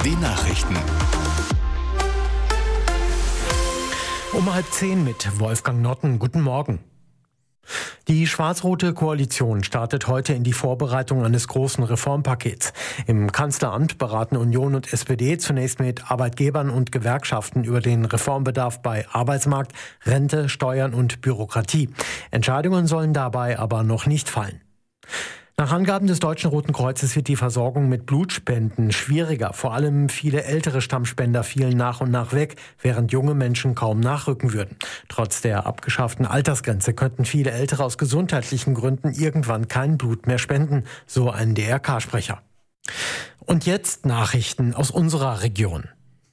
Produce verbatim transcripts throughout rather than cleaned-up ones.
den Nachrichten. Um halb zehn mit Wolfgang Notten. Guten Morgen. Die schwarz-rote Koalition startet heute in die Vorbereitung eines großen Reformpakets. Im Kanzleramt beraten Union und S P D zunächst mit Arbeitgebern und Gewerkschaften über den Reformbedarf bei Arbeitsmarkt, Rente, Steuern und Bürokratie. Entscheidungen sollen dabei aber noch nicht fallen. Nach Angaben des Deutschen Roten Kreuzes wird die Versorgung mit Blutspenden schwieriger. Vor allem viele ältere Stammspender fielen nach und nach weg, während junge Menschen kaum nachrücken würden. Trotz der abgeschafften Altersgrenze könnten viele Ältere aus gesundheitlichen Gründen irgendwann kein Blut mehr spenden, so ein D R K-Sprecher. Und jetzt Nachrichten aus unserer Region.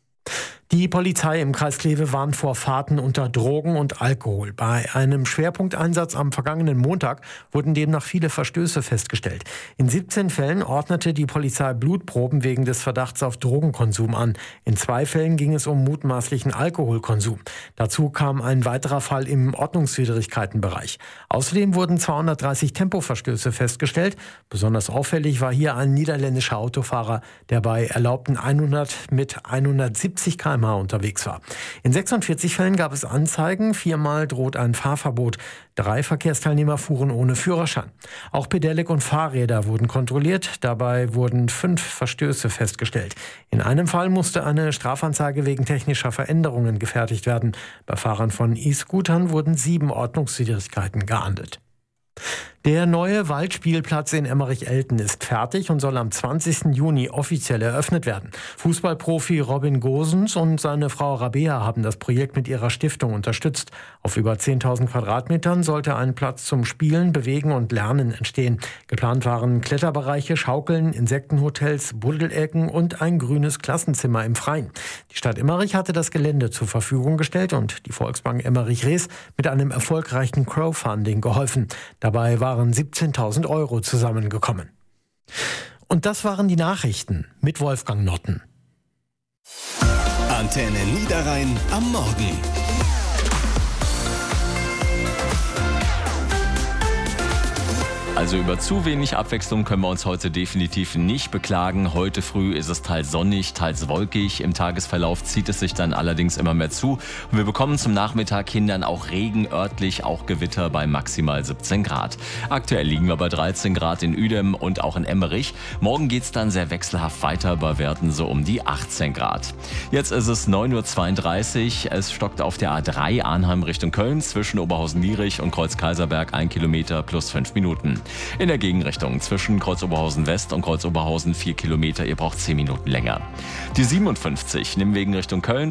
Die Polizei im Kreis Kleve warnt vor Fahrten unter Drogen und Alkohol. Bei einem Schwerpunkteinsatz am vergangenen Montag wurden demnach viele Verstöße festgestellt. In siebzehn Fällen ordnete die Polizei Blutproben wegen des Verdachts auf Drogenkonsum an. In zwei Fällen ging es um mutmaßlichen Alkoholkonsum. Dazu kam ein weiterer Fall im Ordnungswidrigkeitenbereich. Außerdem wurden zweihundertdreißig Tempoverstöße festgestellt. Besonders auffällig war hier ein niederländischer Autofahrer, der bei erlaubten hundert mit hundertsiebzig Kilometer pro Stunde unterwegs war. In sechsundvierzig Fällen gab es Anzeigen, viermal droht ein Fahrverbot. Drei Verkehrsteilnehmer fuhren ohne Führerschein. Auch Pedelec und Fahrräder wurden kontrolliert. Dabei wurden fünf Verstöße festgestellt. In einem Fall musste eine Strafanzeige wegen technischer Veränderungen gefertigt werden. Bei Fahrern von E-Scootern wurden sieben Ordnungswidrigkeiten geahndet. Der neue Waldspielplatz in Emmerich-Elten ist fertig und soll am zwanzigsten Juni offiziell eröffnet werden. Fußballprofi Robin Gosens und seine Frau Rabea haben das Projekt mit ihrer Stiftung unterstützt. Auf über zehntausend Quadratmetern sollte ein Platz zum Spielen, Bewegen und Lernen entstehen. Geplant waren Kletterbereiche, Schaukeln, Insektenhotels, Buddelecken und ein grünes Klassenzimmer im Freien. Die Stadt Emmerich hatte das Gelände zur Verfügung gestellt und die Volksbank Emmerich-Rees mit einem erfolgreichen Crowdfunding geholfen. Dabei waren siebzehntausend Euro zusammengekommen. Und das waren die Nachrichten mit Wolfgang Notten. Antenne Niederrhein am Morgen. Also über zu wenig Abwechslung können wir uns heute definitiv nicht beklagen. Heute früh ist es teils sonnig, teils wolkig. Im Tagesverlauf zieht es sich dann allerdings immer mehr zu. Und wir bekommen zum Nachmittag hin dann auch Regen, örtlich auch Gewitter bei maximal siebzehn Grad. Aktuell liegen wir bei dreizehn Grad in Uedem und auch in Emmerich. Morgen geht es dann sehr wechselhaft weiter bei Werten so um die achtzehn Grad. Jetzt ist es neun Uhr zweiunddreißig. Es stockt auf der A drei Arnheim Richtung Köln zwischen Oberhausen-Lierich und Kreuz-Kaiserberg ein Kilometer plus fünf Minuten. In der Gegenrichtung zwischen Kreuz-Oberhausen West und Kreuz-Oberhausen vier Kilometer, ihr braucht zehn Minuten länger. Die siebenundfünfzig nimmt wegen Richtung Köln